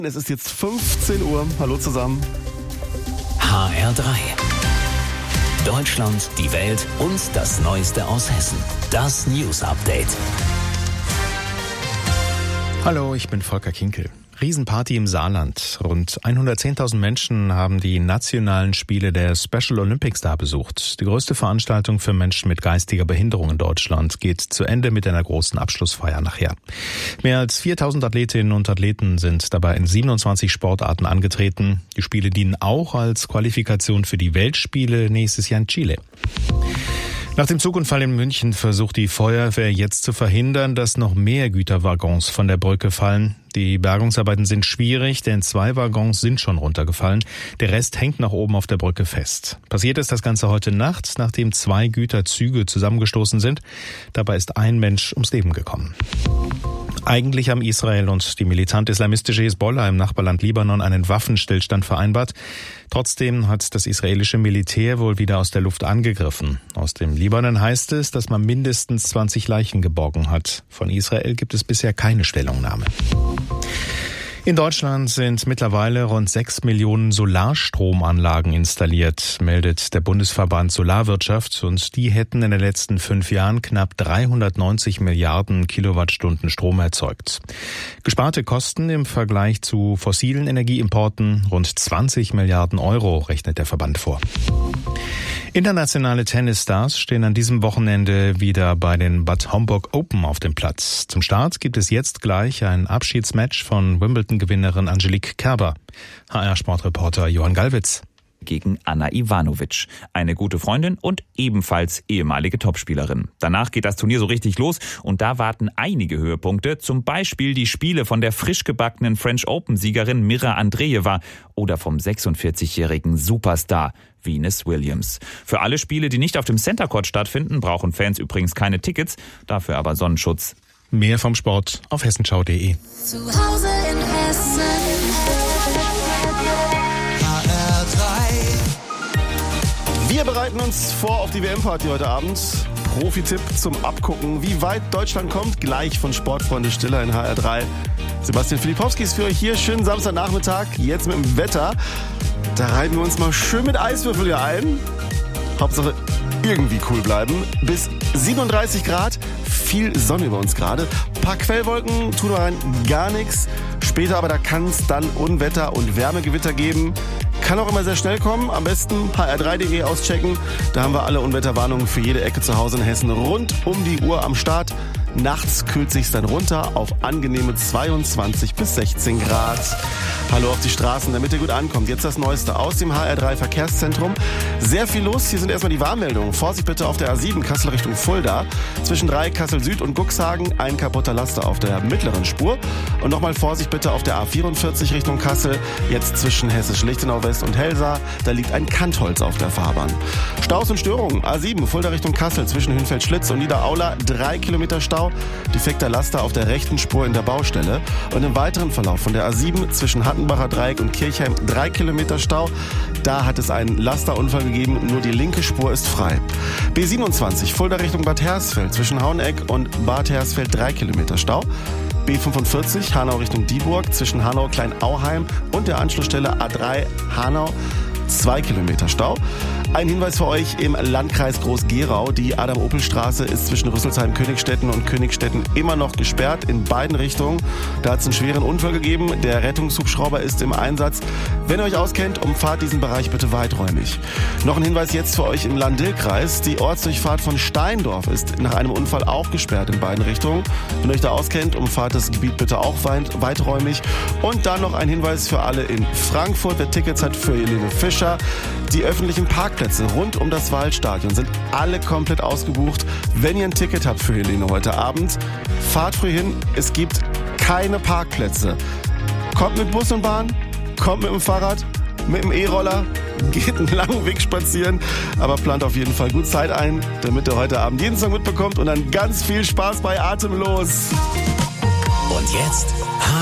Es ist jetzt 15 Uhr. Hallo zusammen. HR3. Deutschland, die Welt und das Neueste aus Hessen. Das News Update. Hallo, ich bin Volker Kinkel. Riesenparty im Saarland. Rund 110.000 Menschen haben die nationalen Spiele der Special Olympics da besucht. Die größte Veranstaltung für Menschen mit geistiger Behinderung in Deutschland geht zu Ende mit einer großen Abschlussfeier nachher. Mehr als 4.000 Athletinnen und Athleten sind dabei in 27 Sportarten angetreten. Die Spiele dienen auch als Qualifikation für die Weltspiele nächstes Jahr in Chile. Nach dem Zugunfall in München versucht die Feuerwehr jetzt zu verhindern, dass noch mehr Güterwaggons von der Brücke fallen. Die Bergungsarbeiten sind schwierig, denn 2 Waggons sind schon runtergefallen. Der Rest hängt nach oben auf der Brücke fest. Passiert ist das Ganze heute Nacht, nachdem 2 Güterzüge zusammengestoßen sind. Dabei ist ein Mensch ums Leben gekommen. Eigentlich haben Israel und die militant-islamistische Hisbollah im Nachbarland Libanon einen Waffenstillstand vereinbart. Trotzdem hat das israelische Militär wohl wieder aus der Luft angegriffen. Aus dem Libanon heißt es, dass man mindestens 20 Leichen geborgen hat. Von Israel gibt es bisher keine Stellungnahme. In Deutschland sind mittlerweile rund 6 Millionen Solarstromanlagen installiert, meldet der Bundesverband Solarwirtschaft, und die hätten in den letzten 5 Jahren knapp 390 Milliarden Kilowattstunden Strom erzeugt. Gesparte Kosten im Vergleich zu fossilen Energieimporten rund 20 Milliarden Euro, rechnet der Verband vor. Internationale Tennisstars stehen an diesem Wochenende wieder bei den Bad Homburg Open auf dem Platz. Zum Start gibt es jetzt gleich ein Abschiedsmatch von Wimbledon-Gewinnerin Angelique Kerber. HR-Sportreporter Johann Gallwitz. Gegen Anna Ivanovic, eine gute Freundin und ebenfalls ehemalige Topspielerin. Danach geht das Turnier so richtig los und da warten einige Höhepunkte, zum Beispiel die Spiele von der frisch gebackenen French Open-Siegerin Mira Andreeva oder vom 46-jährigen Superstar Venus Williams. Für alle Spiele, die nicht auf dem Center Court stattfinden, brauchen Fans übrigens keine Tickets, dafür aber Sonnenschutz. Mehr vom Sport auf hessenschau.de. Zu Hause in Hessen. Wir bereiten uns vor auf die WM-Party heute Abend. Profi-Tipp zum Abgucken, wie weit Deutschland kommt, gleich von Sportfreunde Stiller in HR3. Sebastian Filipowski ist für euch hier. Schönen Samstagnachmittag, jetzt mit dem Wetter. Da reiben wir uns mal schön mit Eiswürfel hier ein. Hauptsache irgendwie cool bleiben. Bis 37 Grad, viel Sonne über uns gerade. Ein paar Quellwolken tun rein gar nichts. Später aber, da kann es dann Unwetter und Wärmegewitter geben. Kann auch immer sehr schnell kommen. Am besten hr3.de auschecken. Da haben wir alle Unwetterwarnungen für jede Ecke zu Hause in Hessen rund um die Uhr am Start. Nachts kühlt sich's dann runter auf angenehme 22 bis 16 Grad. Hallo auf die Straßen, damit ihr gut ankommt. Jetzt das Neueste aus dem HR3 Verkehrszentrum. Sehr viel los. Hier sind erstmal die Warnmeldungen. Vorsicht bitte auf der A7 Kassel Richtung Fulda. Zwischen 3 Kassel Süd und Cuxhagen ein kaputter Laster auf der mittleren Spur. Und nochmal Vorsicht bitte auf der A44 Richtung Kassel. Jetzt zwischen Hessisch-Lichtenau West und Helsa. Da liegt ein Kantholz auf der Fahrbahn. Staus und Störungen. A7 Fulda Richtung Kassel zwischen Hünfeld-Schlitz und Niederaula 3 Kilometer Stau. Defekter Laster auf der rechten Spur in der Baustelle. Und im weiteren Verlauf von der A7 zwischen Hattenbacher Dreieck und Kirchheim 3 Kilometer Stau. Da hat es einen Lasterunfall gegeben, nur die linke Spur ist frei. B27 Fulda Richtung Bad Hersfeld zwischen Haueneck und Bad Hersfeld 3 Kilometer Stau. B45 Hanau Richtung Dieburg zwischen Hanau-Kleinauheim und der Anschlussstelle A3 Hanau 2 Kilometer Stau. Ein Hinweis für euch im Landkreis Groß-Gerau. Die Adam-Opel-Straße ist zwischen Rüsselsheim-Königstetten und Königstetten immer noch gesperrt in beiden Richtungen. Da hat es einen schweren Unfall gegeben. Der Rettungshubschrauber ist im Einsatz. Wenn ihr euch auskennt, umfahrt diesen Bereich bitte weiträumig. Noch ein Hinweis jetzt für euch im Lahn-Dill-Kreis. Die Ortsdurchfahrt von Steindorf ist nach einem Unfall auch gesperrt in beiden Richtungen. Wenn ihr euch da auskennt, umfahrt das Gebiet bitte auch weiträumig. Und dann noch ein Hinweis für alle in Frankfurt. Wer Tickets hat für Helene Fischer. Die öffentlichen Parkplätze rund um das Waldstadion sind alle komplett ausgebucht. Wenn ihr ein Ticket habt für Helene heute Abend, fahrt früh hin. Es gibt keine Parkplätze. Kommt mit Bus und Bahn, kommt mit dem Fahrrad, mit dem E-Roller, geht einen langen Weg spazieren, aber plant auf jeden Fall gut Zeit ein, damit ihr heute Abend jeden Song mitbekommt und dann ganz viel Spaß bei Atemlos. Und jetzt